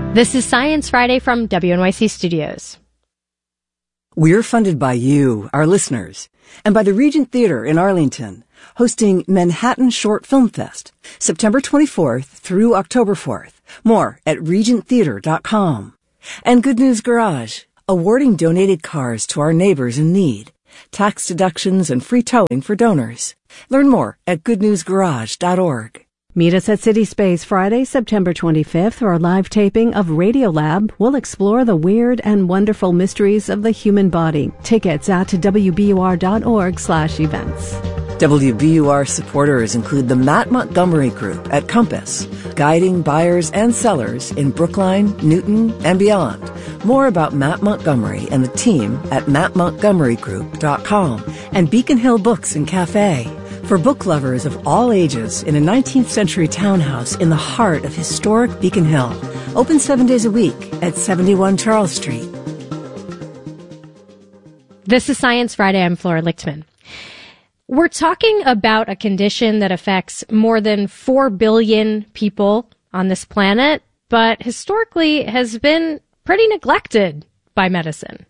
This is Science Friday from WNYC Studios. We're funded by you, our listeners, and by the Regent Theater in Arlington, hosting Manhattan Short Film Fest, September 24th through October 4th. More at regenttheater.com. And Good News Garage, awarding donated cars to our neighbors in need, tax deductions and free towing for donors. Learn more at goodnewsgarage.org. Meet us at City Space Friday, September 25th for a live taping of Radiolab. We'll explore the weird and wonderful mysteries of the human body. Tickets at wbur.org/events. WBUR supporters include the Matt Montgomery Group at Compass, guiding buyers and sellers in Brookline, Newton, and beyond. More about Matt Montgomery and the team at mattmontgomerygroup.com, and Beacon Hill Books and Cafe, for book lovers of all ages in a 19th century townhouse in the heart of historic Beacon Hill. Open 7 days a week at 71 Charles Street. This is Science Friday. I'm Flora Lichtman. We're talking about a condition that affects more than 4 billion people on this planet, but historically has been pretty neglected by medicine.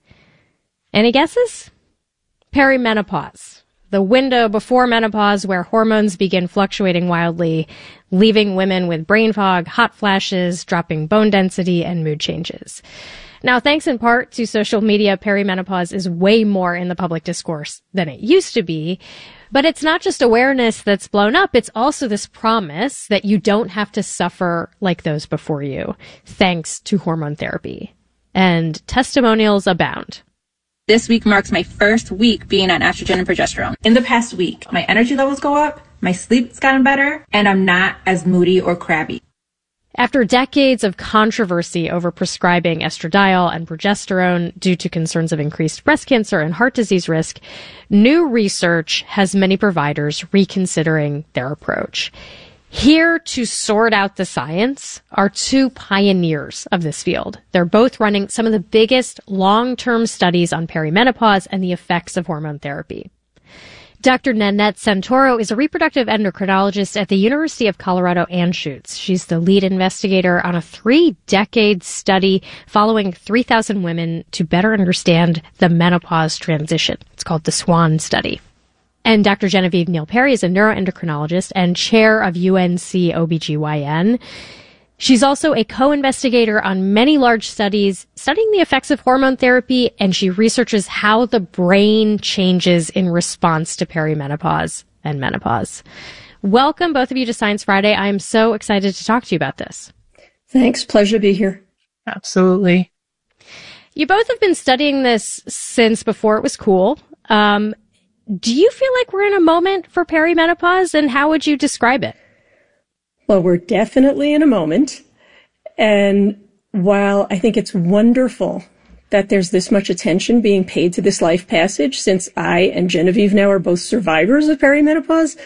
Any guesses? Perimenopause. The window before menopause where hormones begin fluctuating wildly, leaving women with brain fog, hot flashes, dropping bone density, and mood changes. Now, thanks in part to social media, perimenopause is way more in the public discourse than it used to be. But it's not just awareness that's blown up. It's also this promise that you don't have to suffer like those before you, thanks to hormone therapy. And testimonials abound. This week marks my first week being on estrogen and progesterone. In the past week, my energy levels go up, my sleep's gotten better, and I'm not as moody or crabby. After decades of controversy over prescribing estradiol and progesterone due to concerns of increased breast cancer and heart disease risk, new research has many providers reconsidering their approach. Here to sort out the science are two pioneers of this field. They're both running some of the biggest long-term studies on perimenopause and the effects of hormone therapy. Dr. Nanette Santoro is a reproductive endocrinologist at the University of Colorado Anschutz. She's the lead investigator on a 3-decade study following 3,000 women to better understand the menopause transition. It's called the SWAN study. And Dr. Genevieve Neal Perry is a neuroendocrinologist and chair of UNC OBGYN. She's also a co-investigator on many large studies studying the effects of hormone therapy, and she researches how the brain changes in response to perimenopause and menopause. Welcome, both of you, to Science Friday. I am so excited to talk to you about this. Thanks. Pleasure to be here. Absolutely. You both have been studying this since before it was cool. Do you feel like we're in a moment for perimenopause, and how would you describe it? Well, we're definitely in a moment. And while I think it's wonderful that there's this much attention being paid to this life passage, since I and Genevieve now are both survivors of perimenopause,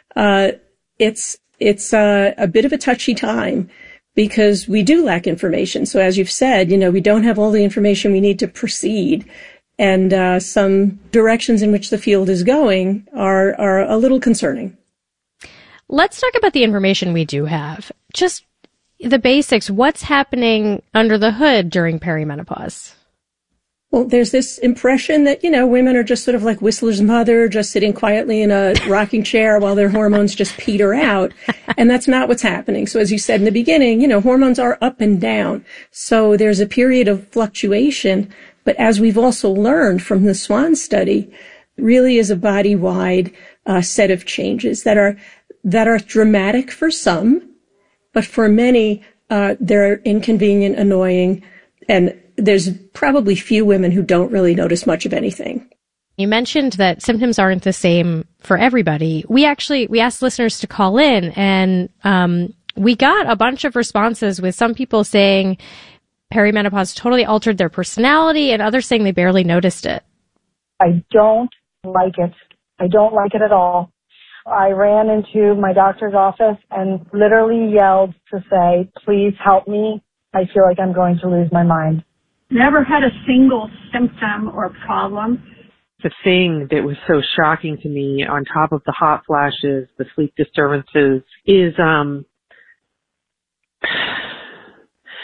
it's a bit of a touchy time because we do lack information. So as you've said, we don't have all the information we need to proceed. And some directions in which the field is going are a little concerning. Let's talk about the information we do have. Just the basics. What's happening under the hood during perimenopause? Well, there's this impression that, women are just sort of like Whistler's mother, just sitting quietly in a rocking chair while their hormones just peter out. And that's not what's happening. So as you said in the beginning, hormones are up and down. So there's a period of fluctuation. But as we've also learned from the SWAN study, really is a body-wide set of changes that are dramatic for some, but for many, they're inconvenient, annoying, and there's probably few women who don't really notice much of anything. You mentioned that symptoms aren't the same for everybody. We asked listeners to call in, and we got a bunch of responses with some people saying perimenopause totally altered their personality and others saying they barely noticed it. I don't like it. I don't like it at all. I ran into my doctor's office and literally yelled to say, please help me. I feel like I'm going to lose my mind. Never had a single symptom or problem. The thing that was so shocking to me, on top of the hot flashes, the sleep disturbances, is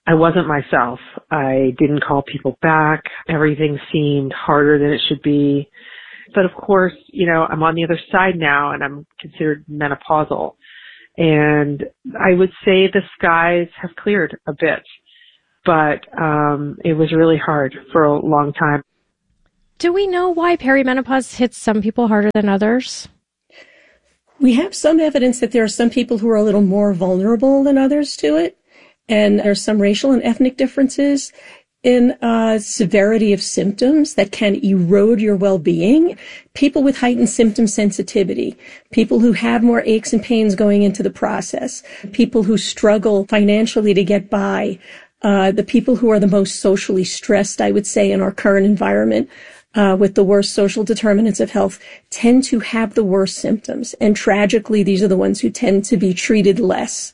I wasn't myself. I didn't call people back. Everything seemed harder than it should be. But of course, I'm on the other side now and I'm considered menopausal. And I would say the skies have cleared a bit, but it was really hard for a long time. Do we know why perimenopause hits some people harder than others? We have some evidence that there are some people who are a little more vulnerable than others to it. And there's some racial and ethnic differences in severity of symptoms that can erode your well-being. People with heightened symptom sensitivity, people who have more aches and pains going into the process, people who struggle financially to get by, the people who are the most socially stressed, I would say, in our current environment, with the worst social determinants of health, tend to have the worst symptoms. And tragically, these are the ones who tend to be treated less.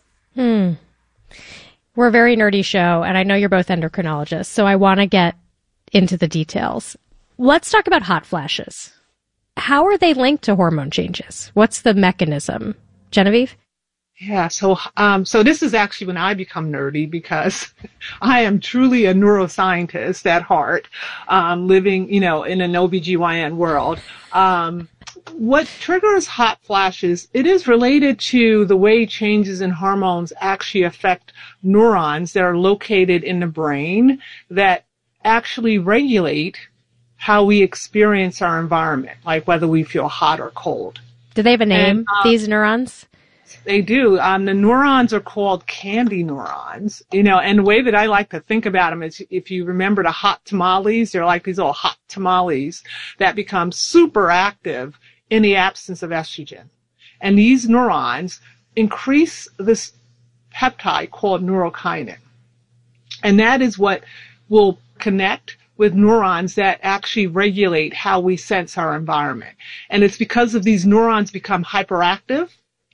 We're a very nerdy show, and I know you're both endocrinologists, so I want to get into the details. Let's talk about hot flashes. How are they linked to hormone changes? What's the mechanism? Genevieve? Yeah, so this is actually when I become nerdy, because I am truly a neuroscientist at heart, living, in an OBGYN world. What triggers hot flashes, it is related to the way changes in hormones actually affect neurons that are located in the brain that actually regulate how we experience our environment, like whether we feel hot or cold. Do they have a name, these neurons? They do. The neurons are called candy neurons, and the way that I like to think about them is, if you remember the hot tamales, they're like these little hot tamales that become super active in the absence of estrogen. And these neurons increase this peptide called neurokinin. And that is what will connect with neurons that actually regulate how we sense our environment. And it's because of these neurons become hyperactive.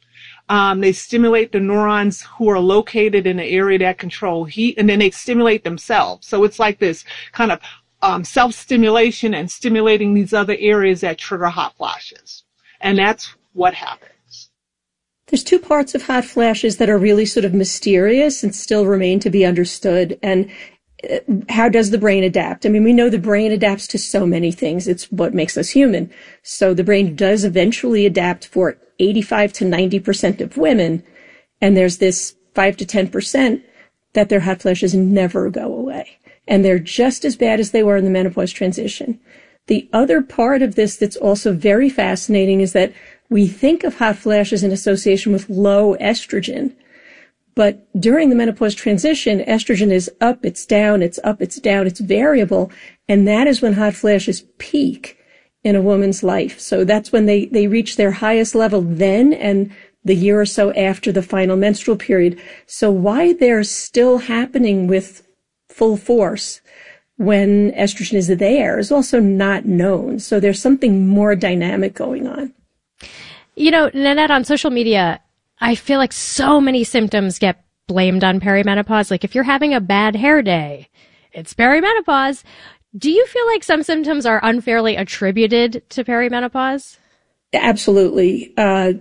They stimulate the neurons who are located in the area that control heat, and then they stimulate themselves. So it's like this kind of self-stimulation and stimulating these other areas that trigger hot flashes. And that's what happens. There's two parts of hot flashes that are really sort of mysterious and still remain to be understood. And how does the brain adapt? I mean, we know the brain adapts to so many things. It's what makes us human. So the brain does eventually adapt for 85 to 90% of women. And there's this 5 to 10% that their hot flashes never go away. And they're just as bad as they were in the menopause transition. The other part of this that's also very fascinating is that we think of hot flashes in association with low estrogen. But during the menopause transition, estrogen is up, it's down, it's up, it's down, it's variable. And that is when hot flashes peak in a woman's life. So that's when they reach their highest level then and the year or so after the final menstrual period. So why they're still happening with full force when estrogen is there is also not known. So there's something more dynamic going on. Nanette, on social media, I feel like so many symptoms get blamed on perimenopause. Like if you're having a bad hair day, it's perimenopause. Do you feel like some symptoms are unfairly attributed to perimenopause? Absolutely.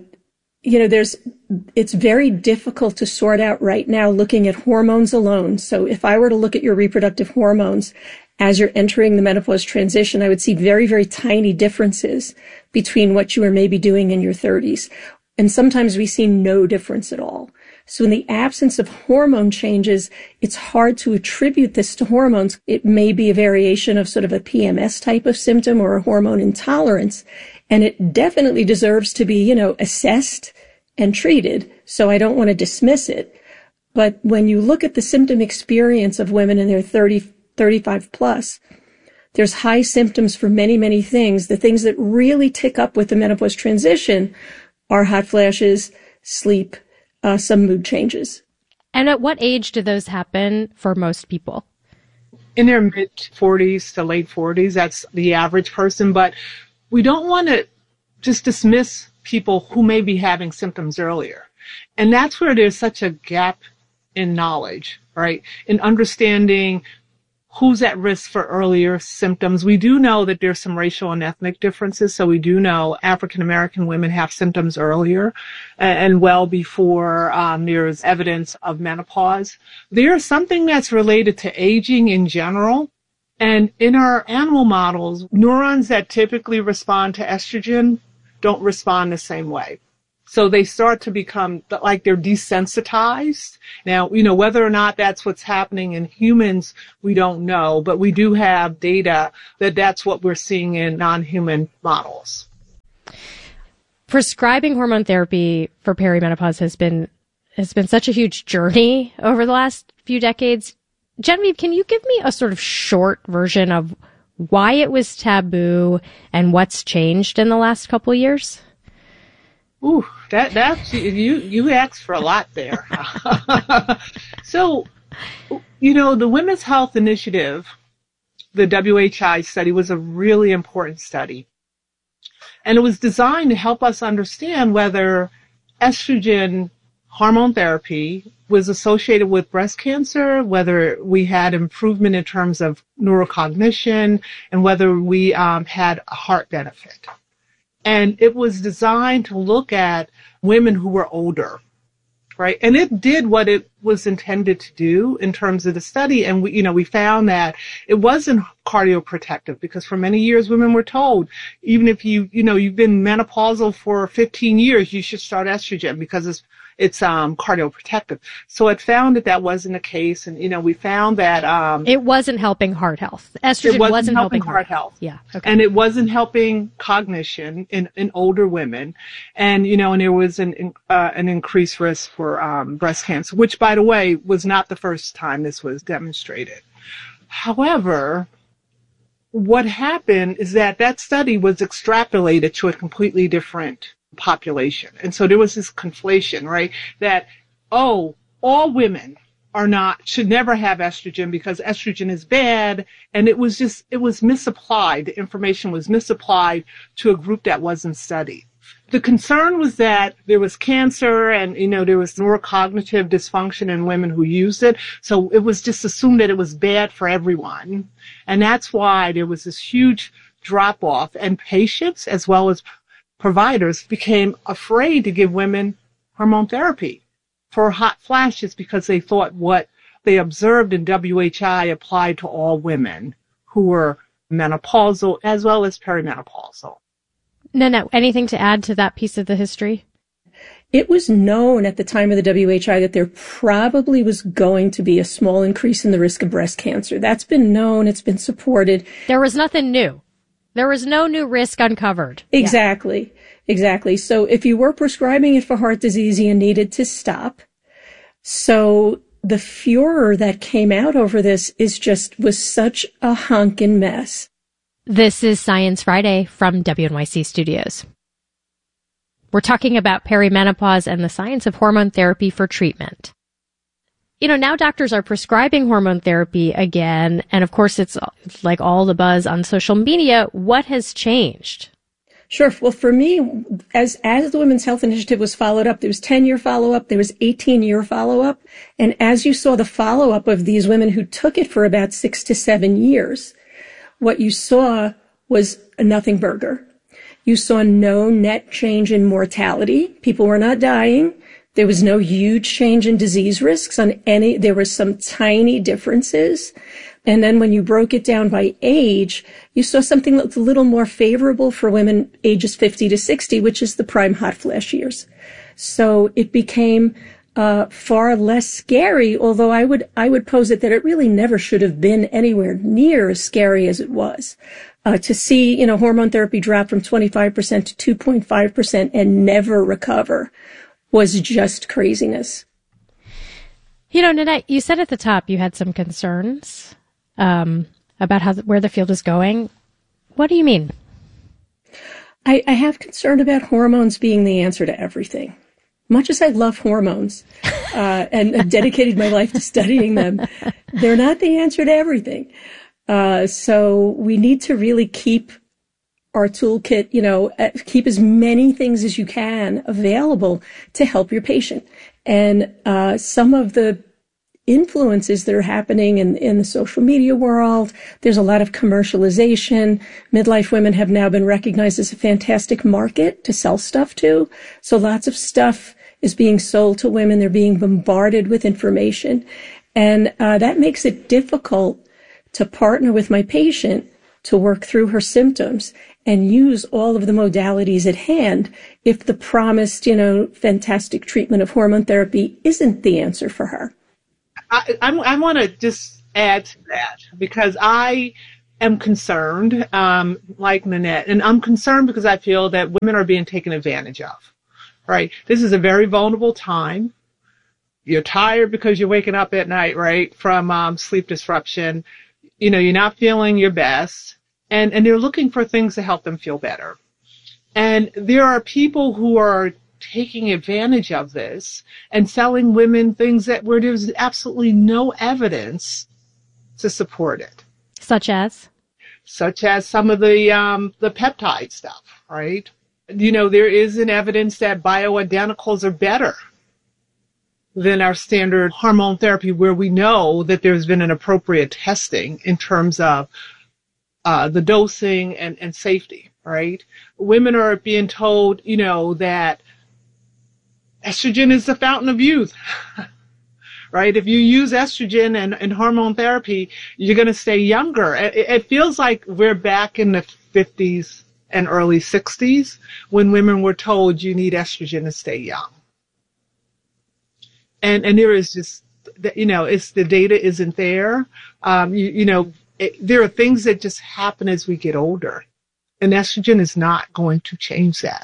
It's very difficult to sort out right now looking at hormones alone. So if I were to look at your reproductive hormones as you're entering the menopause transition, I would see very, very tiny differences between what you are maybe doing in your 30s. And sometimes we see no difference at all. So in the absence of hormone changes, it's hard to attribute this to hormones. It may be a variation of sort of a PMS type of symptom or a hormone intolerance. And it definitely deserves to be, assessed and treated. So I don't want to dismiss it. But when you look at the symptom experience of women in their 30, 35 plus, there's high symptoms for many, many things. The things that really tick up with the menopause transition are hot flashes, sleep, some mood changes. And at what age do those happen for most people? In their mid-40s to late 40s, that's the average person. But we don't want to just dismiss people who may be having symptoms earlier. And that's where there's such a gap in knowledge, right? In understanding who's at risk for earlier symptoms. We do know that there's some racial and ethnic differences. So we do know African American women have symptoms earlier and well before there's evidence of menopause. There's something that's related to aging in general. And in our animal models, neurons that typically respond to estrogen don't respond the same way. So they start to become like they're desensitized. Now, whether or not that's what's happening in humans, we don't know, but we do have data that that's what we're seeing in non-human models. Prescribing hormone therapy for perimenopause has been such a huge journey over the last few decades. Genevieve, can you give me a sort of short version of why it was taboo and what's changed in the last couple of years? Ooh, that's you asked for a lot there. So, the Women's Health Initiative, the WHI study, was a really important study. And it was designed to help us understand whether estrogen hormone therapy was associated with breast cancer, whether we had improvement in terms of neurocognition, and whether we had a heart benefit. And it was designed to look at women who were older, right? And it did what it was intended to do in terms of the study. And we found that it wasn't cardioprotective because for many years women were told, even if you've been menopausal for 15 years, you should start estrogen because it's cardioprotective. So it found that wasn't the case. And, we found that, it wasn't helping heart health. Estrogen wasn't helping heart health. Yeah. Okay. And it wasn't helping cognition in older women. And, and there was an increased risk for, breast cancer, which by the way, was not the first time this was demonstrated. However, what happened is that study was extrapolated to a completely different population. And so there was this conflation, right? That, all women should never have estrogen because estrogen is bad. And it was misapplied. The information was misapplied to a group that wasn't studied. The concern was that there was cancer and, there was neurocognitive dysfunction in women who used it. So it was just assumed that it was bad for everyone. And that's why there was this huge drop off, and patients as well as providers became afraid to give women hormone therapy for hot flashes because they thought what they observed in WHI applied to all women who were menopausal as well as perimenopausal. No, anything to add to that piece of the history? It was known at the time of the WHI that there probably was going to be a small increase in the risk of breast cancer. That's been known. It's been supported. There was nothing new. There was no new risk uncovered. Exactly. Yeah. Exactly. So if you were prescribing it for heart disease, you needed to stop. So the furor that came out over this was such a honkin' mess. This is Science Friday from WNYC Studios. We're talking about perimenopause and the science of hormone therapy for treatment. Now doctors are prescribing hormone therapy again, and of course it's like all the buzz on social media. What has changed? Sure. Well, for me, as the Women's Health Initiative was followed up, there was 10-year follow-up, there was 18-year follow-up, and as you saw the follow-up of these women who took it for about 6 to 7 years, what you saw was a nothing burger. You saw no net change in mortality. People were not dying. There was no huge change in disease risks there were some tiny differences. And then when you broke it down by age, you saw something that was a little more favorable for women ages 50 to 60, which is the prime hot flash years. So it became far less scary, although I would pose it that it really never should have been anywhere near as scary as it was. To see, hormone therapy drop from 25% to 2.5% and never recover was just craziness. Nanette, you said at the top you had some concerns about where the field is going. What do you mean? I have concern about hormones being the answer to everything. Much as I love hormones and dedicated my life to studying them, they're not the answer to everything. So we need to really keep our toolkit, keep as many things as you can available to help your patient. And some of the influences that are happening in the social media world. There's a lot of commercialization. Midlife women have now been recognized as a fantastic market to sell stuff to. So lots of stuff is being sold to women. They're being bombarded with information. And that makes it difficult to partner with my patient to work through her symptoms and use all of the modalities at hand if the promised, fantastic treatment of hormone therapy isn't the answer for her. I want to just add to that because I am concerned, like Nanette, and I'm concerned because I feel that women are being taken advantage of, right? This is a very vulnerable time. You're tired because you're waking up at night, right, from sleep disruption. You're not feeling your best, and they're looking for things to help them feel better. And there are people who are taking advantage of this and selling women things where there's absolutely no evidence to support it. Such as some of the peptide stuff, right? There is an evidence that bioidenticals are better than our standard hormone therapy, where we know that there's been an appropriate testing in terms of the dosing and safety, right? Women are being told, that estrogen is the fountain of youth, right? If you use estrogen and hormone therapy, you're going to stay younger. It feels like we're back in the 50s and early 60s when women were told you need estrogen to stay young. And there is just, it's the data isn't there. There are things that just happen as we get older, and estrogen is not going to change that.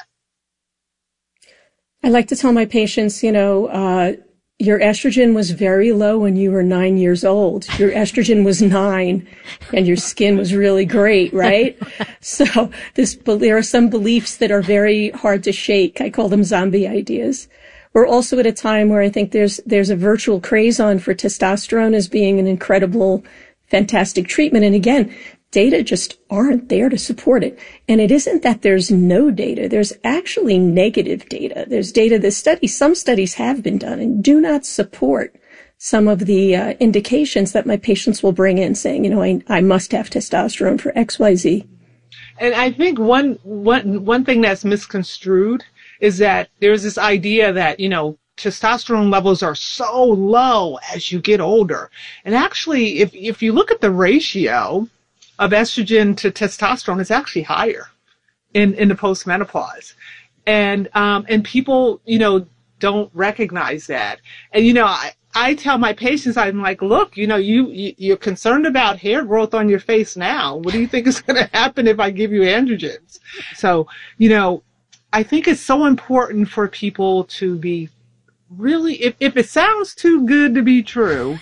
I like to tell my patients, your estrogen was very low when you were 9 years old. Your estrogen was 9 and your skin was really great, right? So there are some beliefs that are very hard to shake. I call them zombie ideas. We're also at a time where I think there's a virtual craze-on for testosterone as being an incredible, fantastic treatment. And again, data just aren't there to support it. And it isn't that there's no data. There's actually negative data. There's data some studies have been done and do not support some of the indications that my patients will bring in saying, I must have testosterone for XYZ. And I think one thing that's misconstrued is that there's this idea that, testosterone levels are so low as you get older. And actually, if you look at the ratio of estrogen to testosterone, it's actually higher in the postmenopause. And people, don't recognize that. And, I tell my patients, I'm like, look, you're concerned about hair growth on your face now. What do you think is going to happen if I give you androgens? So, I think it's so important for people to be really, if it sounds too good to be true,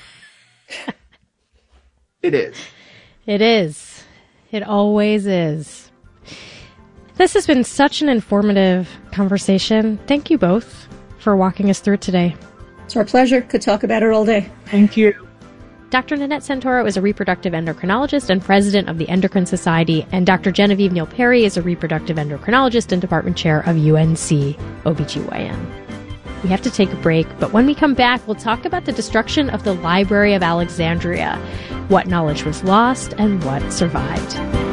it is. It is. It always is. This has been such an informative conversation. Thank you both for walking us through it today. It's our pleasure. Could talk about it all day. Thank you. Dr. Nanette Santoro is a reproductive endocrinologist and president of the Endocrine Society, and Dr. Genevieve Neal-Perry is a reproductive endocrinologist and department chair of UNC OBGYN. We have to take a break, but when we come back, we'll talk about the destruction of the Library of Alexandria, what knowledge was lost and what survived.